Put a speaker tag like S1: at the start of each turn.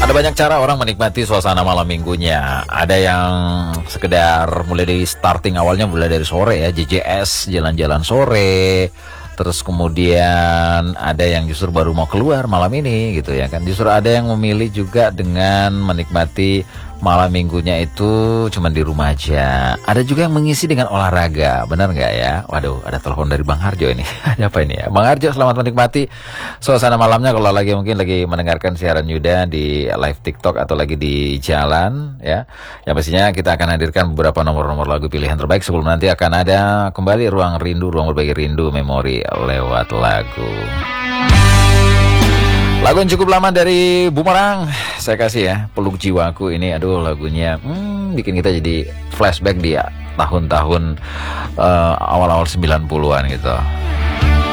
S1: Ada banyak cara orang menikmati suasana malam minggunya. Ada yang sekedar mulai dari starting awalnya mulai dari sore ya, JJS, jalan-jalan sore. Terus kemudian ada yang justru baru mau keluar malam ini gitu ya kan. Justru ada yang memilih juga dengan menikmati malam minggunya itu cuma di rumah aja. Ada juga yang mengisi dengan olahraga, benar nggak ya? Waduh, ada telepon dari Bang Harjo ini. Ada apa ini ya? Bang Harjo, selamat menikmati suasana malamnya. Kalau mungkin lagi mendengarkan siaran Yuda di live TikTok atau lagi di jalan ya. Yang pastinya kita akan hadirkan beberapa nomor-nomor lagu pilihan terbaik sebelum nanti akan ada kembali ruang berbagi rindu memori lewat lagu. Lagu yang cukup lama dari Bumerang, saya kasih ya, Peluk Jiwaku ini. Aduh, lagunya bikin kita jadi flashback di tahun-tahun awal-awal 90-an gitu.